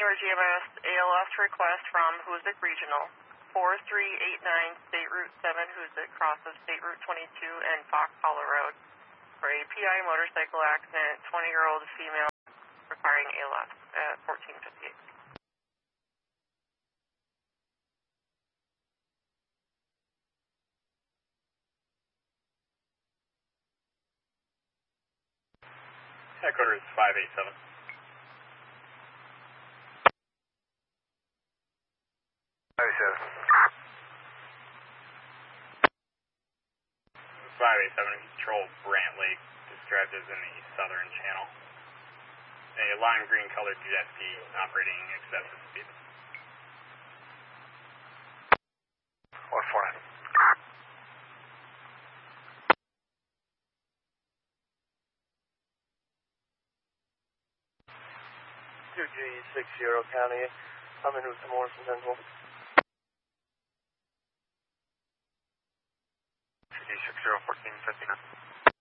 January GMS ALS request from Hoosick Regional, 4389 State Route 7 Hoosick, crosses State Route 22 and Fox Hollow Road for a PI motorcycle accident, 20-year-old female requiring ALS at 1458. Headquarters 587. 587, control Brant Lake, described as in the southern channel. A lime green colored jet ski operating excessive speed. 149. 2G60 County, I'm in with Morrison, Denzel. 2G60 1459.